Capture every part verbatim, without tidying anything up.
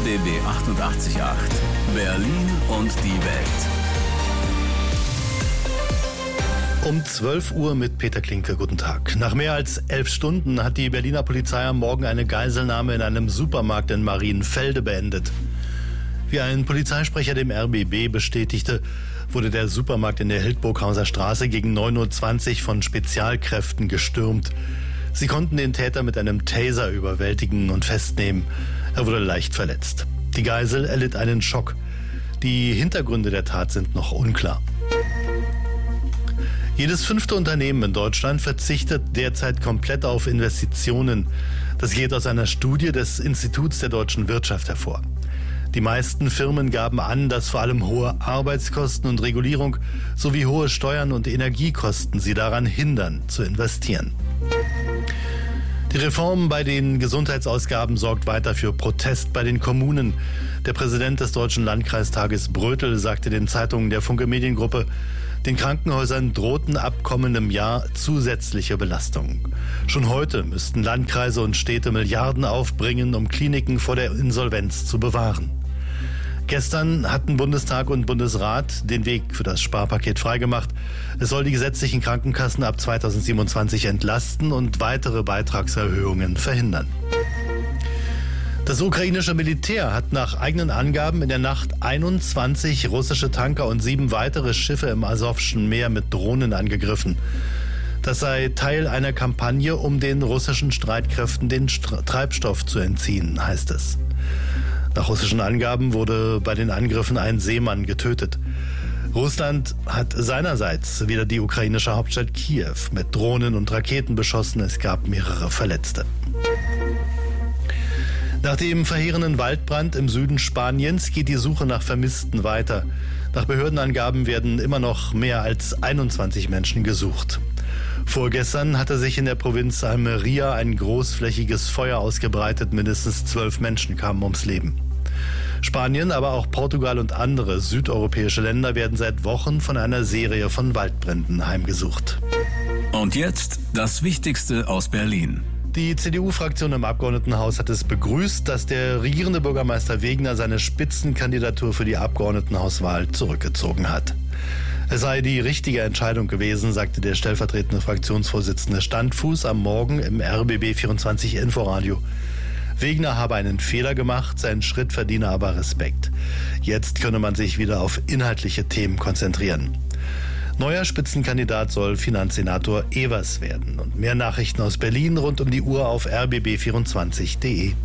B B achtundachtzig Komma acht. Berlin und die Welt. Um zwölf Uhr mit Peter Klinke. Guten Tag. Nach mehr als elf Stunden hat die Berliner Polizei am Morgen eine Geiselnahme in einem Supermarkt in Marienfelde beendet. Wie ein Polizeisprecher dem R B B bestätigte, wurde der Supermarkt in der Hildburghauser Straße gegen neun Uhr zwanzig von Spezialkräften gestürmt. Sie konnten den Täter mit einem Taser überwältigen und festnehmen. Er wurde leicht verletzt. Die Geisel erlitt einen Schock. Die Hintergründe der Tat sind noch unklar. Jedes fünfte Unternehmen in Deutschland verzichtet derzeit komplett auf Investitionen. Das geht aus einer Studie des Instituts der deutschen Wirtschaft hervor. Die meisten Firmen gaben an, dass vor allem hohe Arbeitskosten und Regulierung sowie hohe Steuern und Energiekosten sie daran hindern, zu investieren. Die Reform bei den Gesundheitsausgaben sorgt weiter für Protest bei den Kommunen. Der Präsident des Deutschen Landkreistages Brötel sagte den Zeitungen der Funke Mediengruppe, den Krankenhäusern drohten ab kommendem Jahr zusätzliche Belastungen. Schon heute müssten Landkreise und Städte Milliarden aufbringen, um Kliniken vor der Insolvenz zu bewahren. Gestern hatten Bundestag und Bundesrat den Weg für das Sparpaket freigemacht. Es soll die gesetzlichen Krankenkassen ab zweitausendsiebenundzwanzig entlasten und weitere Beitragserhöhungen verhindern. Das ukrainische Militär hat nach eigenen Angaben in der Nacht einundzwanzig russische Tanker und sieben weitere Schiffe im Asowschen Meer mit Drohnen angegriffen. Das sei Teil einer Kampagne, um den russischen Streitkräften den St- Treibstoff zu entziehen, heißt es. Nach russischen Angaben wurde bei den Angriffen ein Seemann getötet. Russland hat seinerseits wieder die ukrainische Hauptstadt Kiew mit Drohnen und Raketen beschossen. Es gab mehrere Verletzte. Nach dem verheerenden Waldbrand im Süden Spaniens geht die Suche nach Vermissten weiter. Nach Behördenangaben werden immer noch mehr als einundzwanzig Menschen gesucht. Vorgestern hatte sich in der Provinz Almería ein großflächiges Feuer ausgebreitet. Mindestens zwölf Menschen kamen ums Leben. Spanien, aber auch Portugal und andere südeuropäische Länder werden seit Wochen von einer Serie von Waldbränden heimgesucht. Und jetzt das Wichtigste aus Berlin. Die C D U-Fraktion im Abgeordnetenhaus hat es begrüßt, dass der regierende Bürgermeister Wegner seine Spitzenkandidatur für die Abgeordnetenhauswahl zurückgezogen hat. Es sei die richtige Entscheidung gewesen, sagte der stellvertretende Fraktionsvorsitzende Standfuß am Morgen im R B B vierundzwanzig Inforadio. Wegner habe einen Fehler gemacht, sein Schritt verdiene aber Respekt. Jetzt könne man sich wieder auf inhaltliche Themen konzentrieren. Neuer Spitzenkandidat soll Finanzsenator Evers werden. Und mehr Nachrichten aus Berlin rund um die Uhr auf r b b vierundzwanzig punkt de.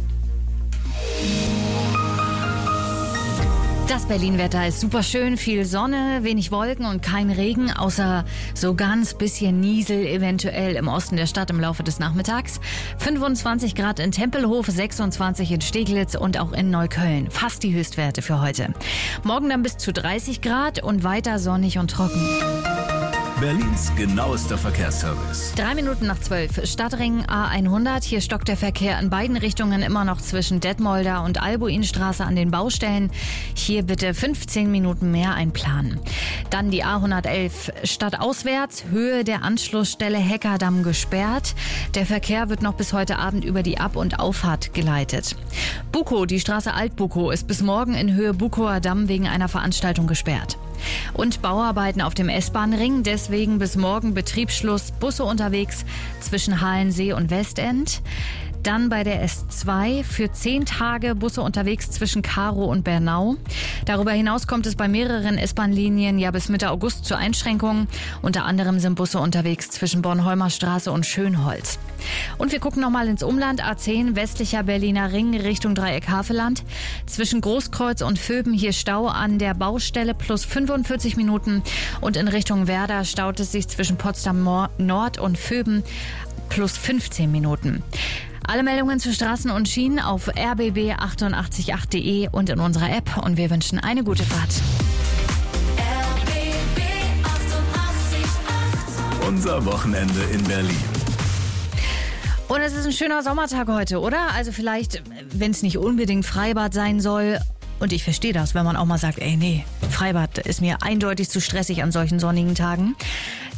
Das Berlin-Wetter ist super schön, viel Sonne, wenig Wolken und kein Regen, außer so ganz bisschen Niesel eventuell im Osten der Stadt im Laufe des Nachmittags. fünfundzwanzig Grad in Tempelhof, sechsundzwanzig in Steglitz und auch in Neukölln. Fast die Höchstwerte für heute. Morgen dann bis zu dreißig Grad und weiter sonnig und trocken. Berlins genauester Verkehrsservice. Drei Minuten nach zwölf. Stadtring A hundert. Hier stockt der Verkehr in beiden Richtungen immer noch zwischen Detmolder und Albuinstraße an den Baustellen. Hier bitte fünfzehn Minuten mehr einplanen. Dann die A hundertelf stadtauswärts. Höhe der Anschlussstelle Heckerdamm gesperrt. Der Verkehr wird noch bis heute Abend über die Ab- und Auffahrt geleitet. Bukow, die Straße Alt-Bukow, ist bis morgen in Höhe Bukower Damm wegen einer Veranstaltung gesperrt. Und Bauarbeiten auf dem S-Bahn-Ring, deswegen bis morgen Betriebsschluss, Busse unterwegs zwischen Halensee und Westend. Dann bei der S zwei für zehn Tage Busse unterwegs zwischen Karow und Bernau. Darüber hinaus kommt es bei mehreren S-Bahn-Linien ja bis Mitte August zu Einschränkungen. Unter anderem sind Busse unterwegs zwischen Bornholmer Straße und Schönholz. Und wir gucken nochmal ins Umland. A zehn, westlicher Berliner Ring Richtung Dreieck Havelland. Zwischen Großkreuz und Vöben hier Stau an der Baustelle plus fünfundvierzig Minuten. Und in Richtung Werder staut es sich zwischen Potsdam Nord und Vöben plus fünfzehn Minuten. Alle Meldungen zu Straßen und Schienen auf r b b achtundachtzig punkt acht punkt de und in unserer App. Und wir wünschen eine gute Fahrt. R B B achtundachtzig Komma acht. Unser Wochenende in Berlin. Und es ist ein schöner Sommertag heute, oder? Also vielleicht, wenn es nicht unbedingt Freibad sein soll. Und ich verstehe das, wenn man auch mal sagt, ey, nee, Freibad ist mir eindeutig zu stressig an solchen sonnigen Tagen.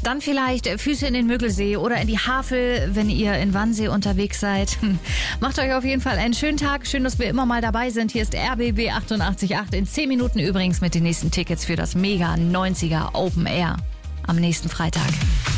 Dann vielleicht Füße in den Müggelsee oder in die Havel, wenn ihr in Wannsee unterwegs seid. Macht euch auf jeden Fall einen schönen Tag. Schön, dass wir immer mal dabei sind. Hier ist R B B achtundachtzig Komma acht. In zehn Minuten übrigens mit den nächsten Tickets für das Mega neunziger Open Air am nächsten Freitag.